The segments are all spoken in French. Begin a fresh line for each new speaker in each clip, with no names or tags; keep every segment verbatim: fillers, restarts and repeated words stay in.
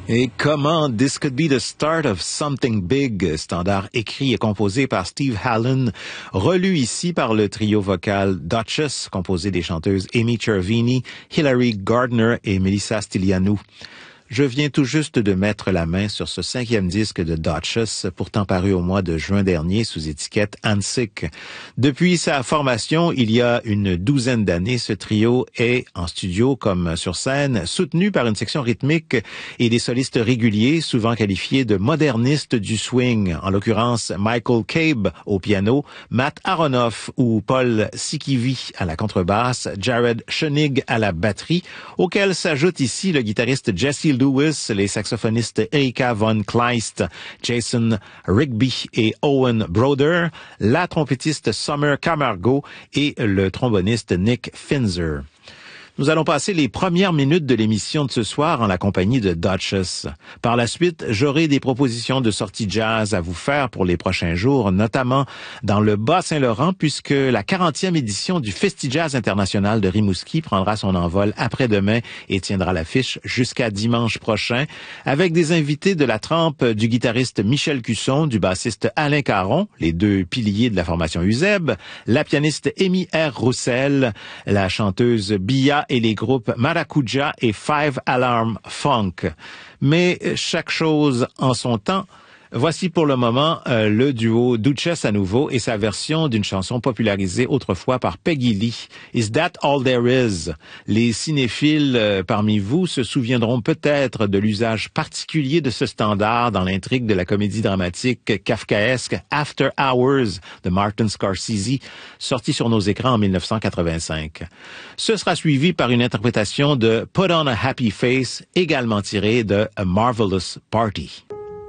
Et comment This Could Be the Start of Something Big, standard écrit et composé par Steve Hallen, relu ici par le trio vocal Duchess, composé des chanteuses Amy Chervini, Hilary Gardner et Melissa Stylianou. Je viens tout juste de mettre la main sur ce cinquième disque de Duchess, pourtant paru au mois de juin dernier sous étiquette Ansic. Depuis sa formation, il y a une douzaine d'années, ce trio est, en studio comme sur scène, soutenu par une section rythmique et des solistes réguliers, souvent qualifiés de modernistes du swing, en l'occurrence Michael Cabe au piano, Matt Aronoff ou Paul Sikivi à la contrebasse, Jared Schoenig à la batterie, auquel s'ajoute ici le guitariste Jesse Lewis, les saxophonistes Erika von Kleist, Jason Rigby et Owen Broder, la trompettiste Summer Camargo et le tromboniste Nick Finzer. Nous allons passer les premières minutes de l'émission de ce soir en la compagnie de Duchess. Par la suite, j'aurai des propositions de sorties jazz à vous faire pour les prochains jours, notamment dans le Bas-Saint-Laurent, puisque la quarantième édition du Festi-Jazz International de Rimouski prendra son envol après-demain et tiendra l'affiche jusqu'à dimanche prochain, avec des invités de la trempe du guitariste Michel Cusson, du bassiste Alain Caron, les deux piliers de la formation U Z E B, la pianiste Amy R. Roussel, la chanteuse Bia et les groupes Maracuja et Five Alarm Funk. Mais chaque chose en son temps. Voici pour le moment euh, le duo Duchess à nouveau et sa version d'une chanson popularisée autrefois par Peggy Lee. Is That All There Is? Les cinéphiles euh, parmi vous se souviendront peut-être de l'usage particulier de ce standard dans l'intrigue de la comédie dramatique kafkaesque After Hours de Martin Scorsese, sorti sur nos écrans en mille neuf cent quatre-vingt-cinq. Ce sera suivi par une interprétation de Put on a Happy Face, également tirée de A Marvelous Party.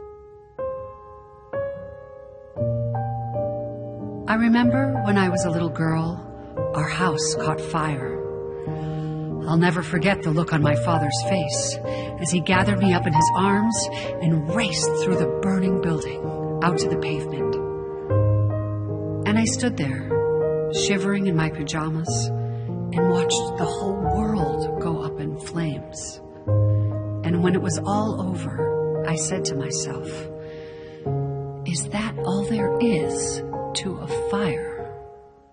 I remember when I was a little girl, our house caught fire. I'll never forget the look on my father's face as he gathered me up in his arms and raced through the burning building out to the pavement. And I stood there, shivering in my pajamas, and watched the whole world go up in flames. And when it was all over, I said to myself, is that all there is to a fire?